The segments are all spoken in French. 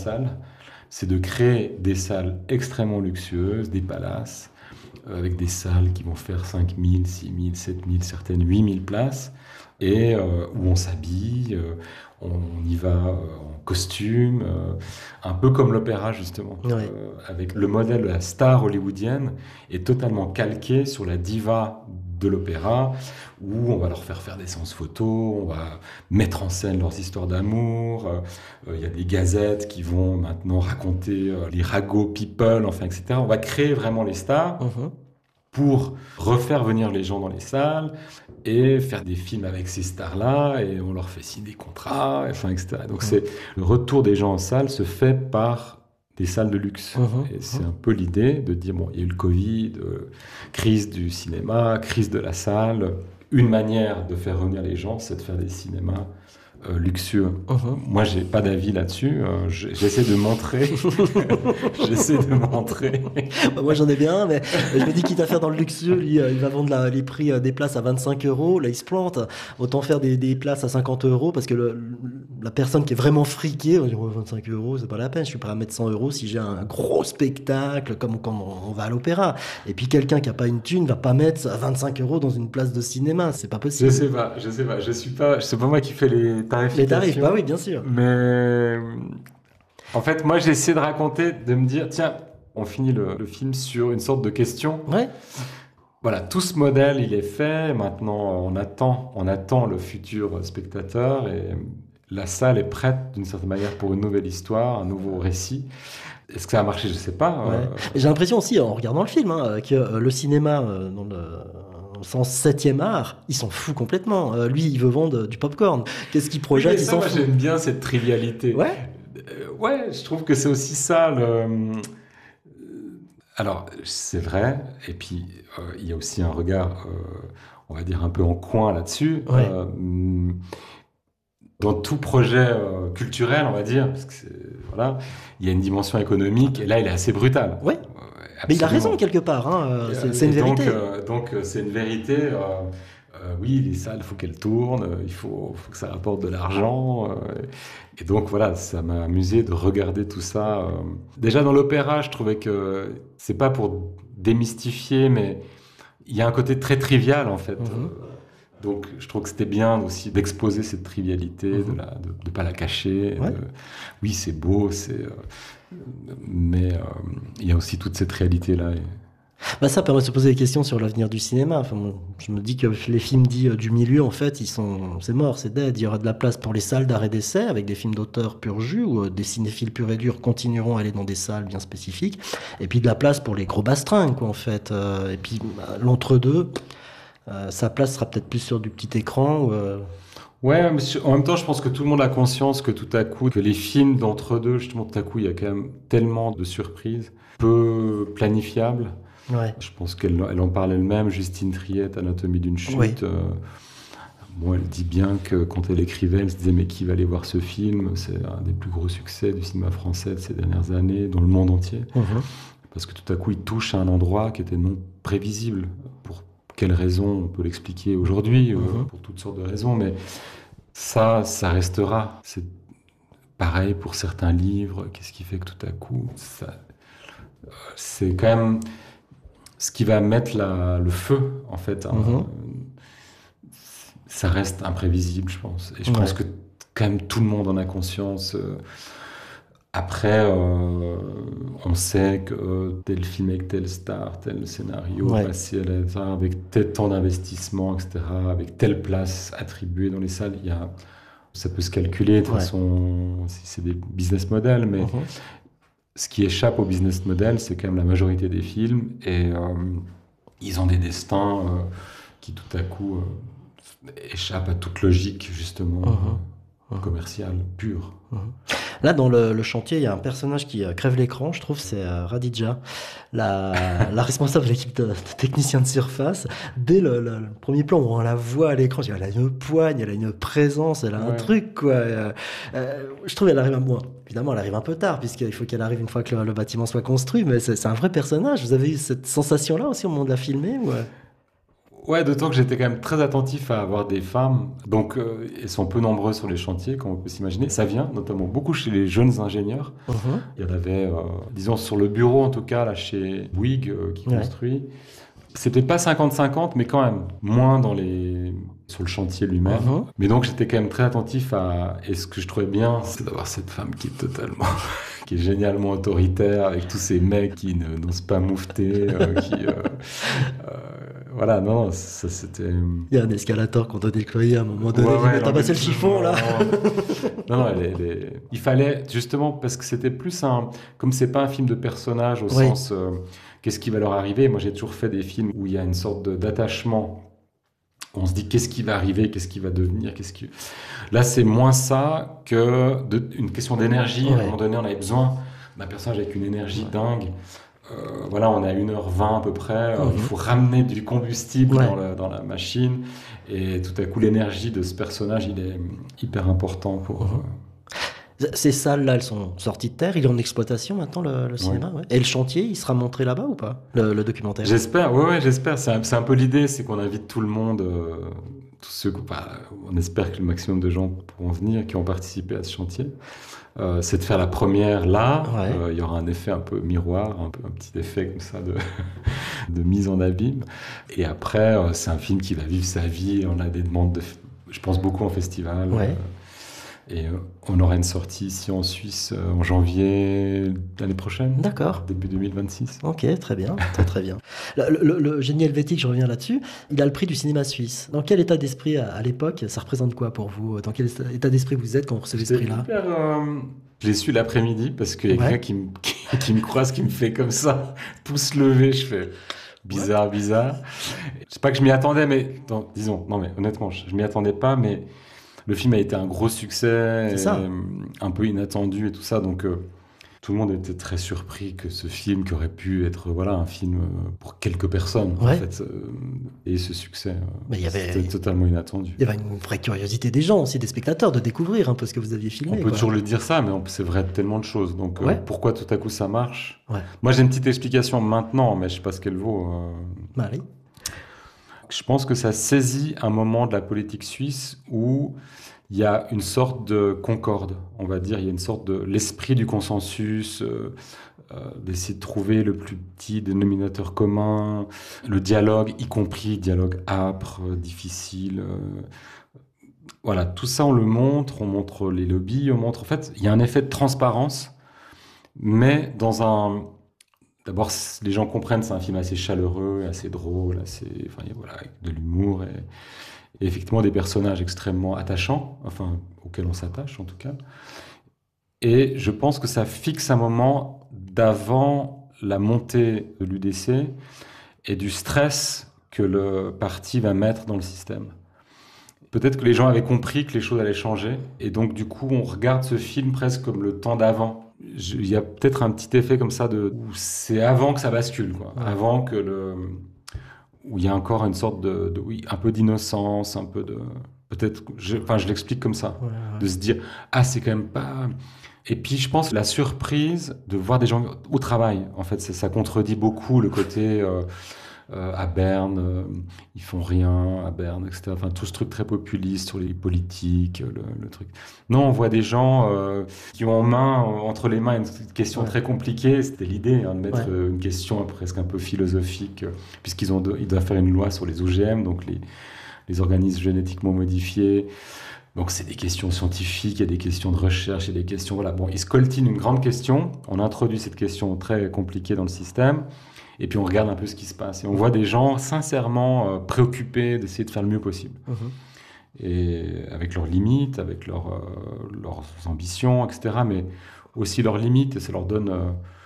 salle, c'est de créer des salles extrêmement luxueuses, des palaces, avec des salles qui vont faire 5 000, 6 000, 7 000, certaines 8 000 places, et où on s'habille, on y va en costume, un peu comme l'opéra justement, Ouais. avec le modèle de la star hollywoodienne est totalement calqué sur la diva de l'opéra, où on va leur faire des séances photos, on va mettre en scène leurs histoires d'amour, il y a des gazettes qui vont maintenant raconter les ragots people, enfin, etc. On va créer vraiment les stars Mhm. pour refaire venir les gens dans les salles et faire des films avec ces stars-là, et on leur fait signer des contrats, enfin, etc. Donc Mhm. c'est le retour des gens en salle se fait par des salles de luxe. Mhm. Et c'est un peu l'idée de dire, bon, il y a eu le Covid, crise du cinéma, crise de la salle. Une manière de faire revenir les gens, c'est de faire des cinémas luxueux. Mhm. Moi, j'ai pas d'avis là-dessus. J'essaie de montrer. J'essaie de montrer. Bah, moi j'en ai bien un, mais je me dis quitte à faire dans le luxueux, lui il va vendre les prix des places à 25 euros, là il se plante. Autant faire des places à 50 euros parce que la personne qui est vraiment friquée va dire oh, 25 euros c'est pas la peine, je suis prêt à mettre 100 euros si j'ai un gros spectacle comme quand on va à l'opéra. Et puis quelqu'un qui a pas une thune va pas mettre 25 euros dans une place de cinéma, c'est pas Je possible. sais pas, je sais pas. C'est pas moi qui fais les Les tarifs, bah tarifications, oui bien sûr. mais en fait, moi, j'ai essayé de raconter, de me dire, tiens, on finit le film sur une sorte de question. Ouais. Voilà, tout ce modèle, il est fait. Maintenant, on attend le futur spectateur, et la salle est prête d'une certaine manière pour une nouvelle histoire, un nouveau récit. Est-ce que ça a marché? Je sais pas. Ouais. Et j'ai l'impression aussi, en regardant le film, hein, que le cinéma, au sens septième art, il s'en fout complètement. Lui, il veut vendre du popcorn. Qu'est-ce qu'il Oui, mais projette? Il ça, s'en moi, fout. j'aime bien cette trivialité. Ouais. Ouais, je trouve que c'est aussi ça Alors, c'est vrai, et puis il y a aussi un regard, on va dire, un peu en coin là-dessus. Ouais. Dans tout projet culturel, on va dire, parce que voilà, il y a une dimension économique, et là, il est assez brutal. Ouais. Mais il a raison Absolument. quelque part. Hein, c'est Et une vérité. donc c'est une vérité. Oui, les salles, il faut qu'elles tournent, faut que ça rapporte de l'argent. Et donc voilà, ça m'a amusé de regarder tout ça. Déjà dans l'opéra, je trouvais que c'est pas pour démystifier, mais il y a un côté très trivial en fait. Mhm. Donc je trouve que c'était bien aussi d'exposer cette trivialité, Mhm. de pas la cacher. Ouais. Oui, c'est beau, mais il y a aussi toute cette réalité-là. Bah, ça permet de se poser des questions sur l'avenir du cinéma. Enfin, moi, je me dis que les films dits du milieu, en fait, c'est mort, c'est dead. Il y aura de la place pour les salles d'art et d'essai avec des films d'auteur pur jus où des cinéphiles purs et durs continueront à aller dans des salles bien spécifiques. Et puis de la place pour les gros bastringues, quoi, en fait. Et puis bah, l'entre-deux, sa place sera peut-être plus sur du petit écran. Ouais, mais en même temps, je pense que tout le monde a conscience que tout à coup, que les films d'entre-deux, justement, tout à coup, il y a quand même tellement de surprises, peu planifiables. Ouais. Je pense elle en parle elle-même, Justine Triet, Anatomie d'une Oui. chute. Bon, elle dit bien que quand elle écrivait, elle se disait mais qui va aller voir ce film? C'est un des plus gros succès du cinéma français de ces dernières années, dans le monde entier. Mhm. Parce que tout à coup, il touche à un endroit qui était non prévisible. Pour quelles raisons, on peut l'expliquer aujourd'hui, Mhm. pour toutes sortes de raisons, mais ça restera. C'est pareil pour certains livres. Qu'est-ce qui fait que tout à coup, c'est quand même ce qui va mettre le feu, en fait. Hein. Mhm. Ça reste imprévisible, je pense. Et je Ouais. pense que quand même tout le monde en a conscience. Après, on sait que tel film avec telle star, tel scénario, Ouais. passé à la avec tel temps d'investissement, etc., avec telle place attribuée dans les salles, ça peut se calculer de toute Ouais. façon, si c'est des business models, mais Mhm. ce qui échappe au business model, c'est quand même la majorité des films, et ils ont des destins qui tout à coup échappent à toute logique, justement, Mhm. Mhm. commerciale, pure. Mhm. Là, dans le chantier, il y a un personnage qui crève l'écran, je trouve, c'est Radija, la responsable de l'équipe de techniciens de surface. Dès le premier plan où on la voit à l'écran, je dis, elle a une poigne, elle a une présence, elle a un Ouais. truc, quoi. Je trouve qu'elle arrive à moi. Évidemment, elle arrive un peu tard, puisqu'il faut qu'elle arrive une fois que le bâtiment soit construit, mais c'est un vrai personnage. Vous avez eu cette sensation-là aussi au moment de la filmer ou... Ouais, d'autant que j'étais quand même très attentif à avoir des femmes. Donc, elles sont peu nombreuses sur les chantiers, comme on peut s'imaginer. Ça vient notamment beaucoup chez les jeunes ingénieurs. Mhm. Il y en avait, disons, sur le bureau, en tout cas, là, chez Bouygues, qui Ouais. construit. C'était pas 50-50, mais quand même, moins sur le chantier lui-même. Mhm. Mais donc, j'étais quand même très attentif et ce que je trouvais bien, c'est d'avoir cette femme qui est totalement, qui est génialement autoritaire, avec tous ces mecs qui n'osent pas moufter, voilà, non, ça c'était. Il y a un escalator qu'on doit déployer à un moment donné. Ouais, ouais, T'as non, passé mais- le chiffon, là. Non, non, il fallait justement parce que c'était plus comme c'est pas un film de personnage au Oui. sens qu'est-ce qui va leur arriver. Moi, j'ai toujours fait des films où il y a une sorte d'attachement. On se dit qu'est-ce qui va arriver, qu'est-ce qui va devenir, Là, c'est moins ça que une question d'énergie. À un Ouais. moment donné, on avait besoin d'un personnage avec une énergie dingue. Voilà, on est à 1h20 à peu près. Il Mhm. faut ramener du combustible Ouais. dans la machine. Et tout à coup, l'énergie de ce personnage, il est hyper important pour. Mhm. Ces salles-là, elles sont sorties de terre. Il est en exploitation maintenant, le cinéma. Ouais. Et le chantier, il sera montré là-bas ou pas, le documentaire? J'espère, ouais, j'espère. C'est un peu l'idée, c'est qu'on invite tout le monde, tous ceux, on espère que le maximum de gens pourront venir, qui ont participé à ce chantier. C'est de faire la première là. Ouais. Il y aura un effet un peu miroir, un petit effet comme ça de mise en abîme. Et après, c'est un film qui va vivre sa vie. On a des demandes, je pense beaucoup en festival. Ouais. Et on aura une sortie ici en Suisse en janvier l'année prochaine. D'accord. Début 2026. Ok, très bien, très très bien. Le génie helvétique, je reviens là-dessus, il a le prix du cinéma suisse. Dans quel état d'esprit à l'époque, ça représente quoi pour vous? Dans quel état d'esprit vous êtes quand vous recevez ce C'était prix-là? hyper, je l'ai su l'après-midi parce qu'il y a Ouais. quelqu'un qui me croise, qui me fait comme ça, pouce levé, je fais bizarre. C'est pas que je m'y attendais, mais disons, non mais honnêtement, je m'y attendais pas, mais le film a été un gros succès, C'est ça. un peu inattendu et tout ça, donc tout le monde était très surpris que ce film, qui aurait pu être voilà un film pour quelques personnes, en Ouais. fait, ait ce succès. Mais C'était totalement inattendu. il y avait une vraie curiosité des gens aussi, des spectateurs, de découvrir un peu ce que vous aviez filmé. On peut quoi. toujours le dire ça, mais c'est vrai de tellement de choses. Donc Ouais. pourquoi tout à coup ça marche? Ouais. Moi j'ai une petite explication maintenant, mais je sais pas ce qu'elle vaut. Bah, allez. Je pense que ça saisit un moment de la politique suisse où il y a une sorte de concorde, on va dire. Il y a une sorte de l'esprit du consensus, d'essayer de trouver le plus petit dénominateur commun, le dialogue, y compris dialogue âpre, difficile. Voilà, tout ça on montre les lobbies, on montre. En fait, il y a un effet de transparence, mais D'abord, les gens comprennent, c'est un film assez chaleureux, assez drôle, voilà, avec de l'humour et effectivement des personnages extrêmement attachants, enfin, auxquels on s'attache en tout cas. Et je pense que ça fixe un moment d'avant la montée de l'UDC et du stress que le parti va mettre dans le système. Peut-être que les gens avaient compris que les choses allaient changer, et donc du coup, on regarde ce film presque comme le temps d'avant. Il y a peut-être un petit effet comme ça où c'est avant que ça bascule, quoi. Ouais. Avant où il y a encore une sorte oui, un peu d'innocence, un peu de, peut-être, je l'explique comme ça, Ouais, de se dire, ah, c'est quand même pas. Et puis, je pense la surprise de voir des gens au travail. En fait, ça contredit beaucoup le côté à Berne, ils font rien à Berne, etc. Enfin, tout ce truc très populiste sur les politiques, le truc. Non, on voit des gens qui ont entre les mains une question Ouais. très compliquée. C'était l'idée de mettre Ouais. une question presque un peu philosophique, puisqu'ils doivent faire une loi sur les OGM, donc les organismes génétiquement modifiés. Donc c'est des questions scientifiques, il y a des questions de recherche, il y a des questions... Voilà. Bon, ils se coltinent une grande question, on introduit cette question très compliquée dans le système, et puis on regarde un peu ce qui se passe. Et on voit des gens sincèrement préoccupés d'essayer de faire le mieux possible. Mhm. Et avec leurs limites, avec leurs ambitions, etc. Mais aussi leurs limites, et ça leur donne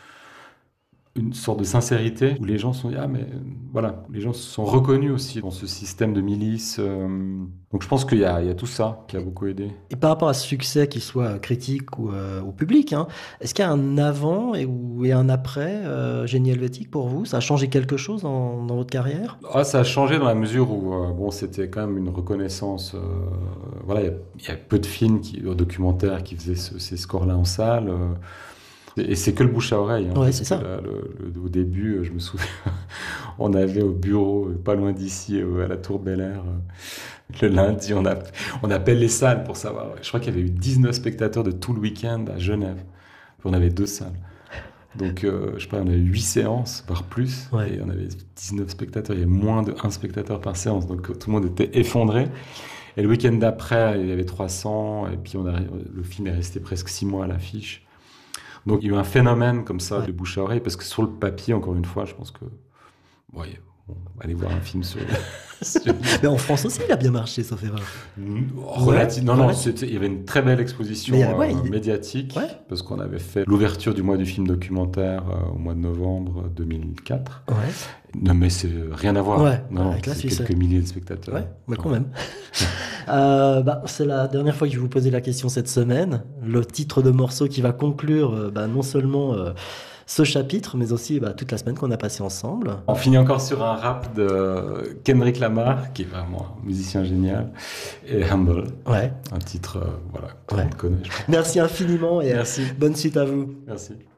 une sorte de sincérité où les gens sont dit, ah mais voilà, les gens se sont reconnus aussi dans ce système de milice. Donc je pense qu'il y a tout ça qui a beaucoup aidé. Et par rapport à ce succès, qu'il soit critique ou public, hein, est-ce qu'il y a un avant et un après Génie helvétique pour vous? Ça a changé quelque chose dans votre carrière? Ah, ça a changé dans la mesure où bon, c'était quand même une reconnaissance. Voilà, il y a peu de films, documentaires qui faisaient ces scores-là en salle. Et c'est que le bouche à oreille. Ouais, c'est ça. Là, au début, je me souviens, on avait au bureau, pas loin d'ici, à la Tour Bel-Air, le lundi, on appelle les salles pour savoir. Je crois qu'il y avait eu 19 spectateurs de tout le week-end à Genève. On avait 2 salles. Donc, je sais pas, on avait 8 séances, voire plus, Ouais. et on avait 19 spectateurs. Il y avait moins de 1 spectateur par séance, donc tout le monde était effondré. Et le week-end d'après, il y avait 300, et puis le film est resté presque 6 mois à l'affiche. Donc, il y a eu un phénomène comme ça de bouche à oreille, parce que sur le papier, encore une fois, je pense que... Ouais, on va aller voir un film sur... Mais en France aussi, il a bien marché, sauf erreur. Non, il y avait une très belle exposition médiatique, Ouais. parce qu'on avait fait l'ouverture du mois du film documentaire au mois de novembre 2004. Ouais. Non, mais c'est rien à voir. Ouais, Non, avec la c'est Suisse. quelques milliers de spectateurs. Ouais, mais quand même. C'est la dernière fois que je vais vous poser la question cette semaine. Le titre de morceau qui va conclure non seulement ce chapitre, mais aussi toute la semaine qu'on a passée ensemble. On finit encore sur un rap de Kendrick Lamar, qui est vraiment un musicien génial, et Humble. Ouais. Un titre qu'on connaît. Je crois. Merci infiniment et Merci. bonne suite à vous. Merci.